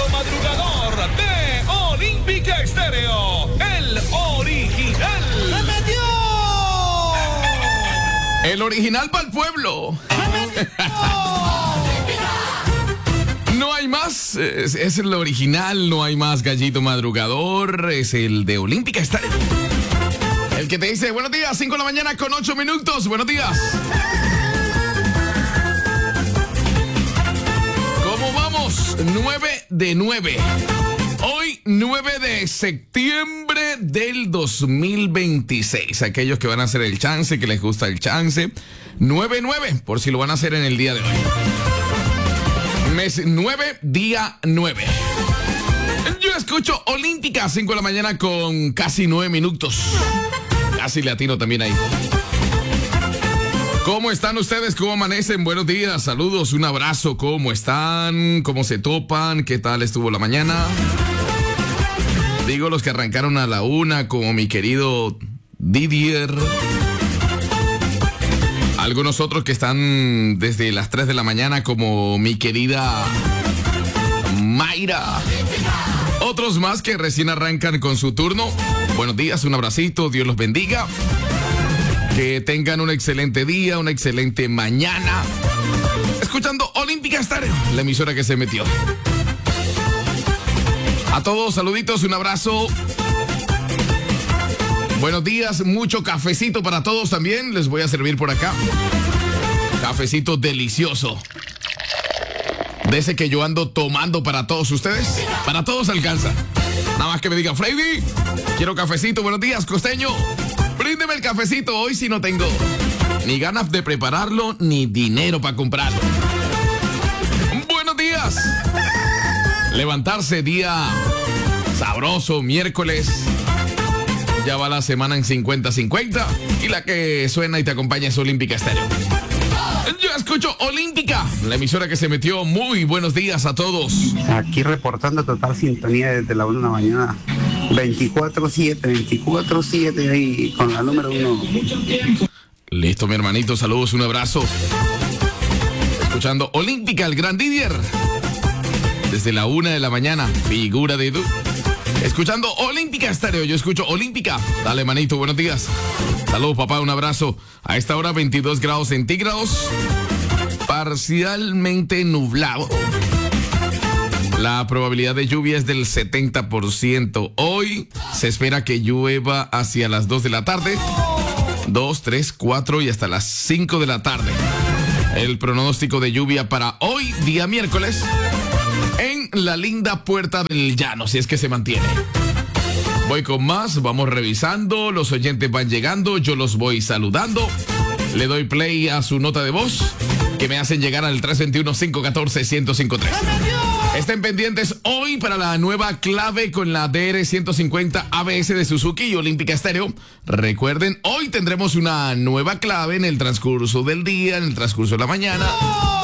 madrugador de Olímpica Estéreo, el original. ¡Se metió! El original para el pueblo. No hay más, es el original, no hay más gallito madrugador, es el de Olímpica Estéreo. El que te dice, buenos días, 5 de la mañana con 8 minutos, buenos días. ¿Cómo vamos? 9 de 9. Hoy, 9 de septiembre del 2026. Aquellos que van a hacer el chance, que les gusta el chance. 9-9, por si lo van a hacer en el día de hoy. Mes 9, día 9. Yo escucho Olímpica, 5 de la mañana con casi 9 minutos. Casi latino también ahí. ¿Cómo están ustedes? ¿Cómo amanecen? Buenos días, saludos, un abrazo. ¿Cómo están? ¿Cómo se topan? ¿Qué tal estuvo la mañana? Digo los que arrancaron a la 1, como mi querido Didier. Algunos otros que están desde las 3 de la mañana, como mi querida Mayra. Otros más que recién arrancan con su turno. Buenos días, un abracito, Dios los bendiga. Que tengan un excelente día, una excelente mañana. Escuchando Olímpica Estéreo, la emisora que se metió. A todos, saluditos, un abrazo. Buenos días, mucho cafecito para todos también. Les voy a servir por acá. Cafecito delicioso. De ese que yo ando tomando para todos ustedes. Para todos alcanza. Nada más que me digan, Freddy, quiero cafecito. Buenos días, costeño. Bríndeme el cafecito. Hoy sí no tengo ni ganas de prepararlo, ni dinero para comprarlo. Buenos días. Levantarse día sabroso, miércoles. Ya va la semana en 50-50. Y la que suena y te acompaña es Olímpica Estéreo. Yo escucho Olímpica, la emisora que se metió. Muy buenos días a todos. Aquí reportando total sintonía desde la 1 de la mañana. 24/7 ahí con la número 1. Listo, mi hermanito. Saludos, un abrazo. Escuchando Olímpica, el gran Didier. Desde la 1 de la mañana. Figura de tú. Escuchando Olímpica Estéreo, yo escucho Olímpica. Dale, manito, buenos días. Saludos, papá, un abrazo. A esta hora 22 grados centígrados. Parcialmente nublado. La probabilidad de lluvia es del 70%. Hoy se espera que llueva hacia las 2 de la tarde. 2, 3, 4 y hasta las 5 de la tarde. El pronóstico de lluvia para hoy, día miércoles, en la linda Puerta del Llano, si es que se mantiene. Voy con más, vamos revisando, los oyentes van llegando, yo los voy saludando. Le doy play a su nota de voz, que me hacen llegar al 321-514-1053. Estén pendientes hoy para la nueva clave con la DR150 ABS de Suzuki y Olímpica Estéreo. Recuerden, hoy tendremos una nueva clave en el transcurso del día, en el transcurso de la mañana.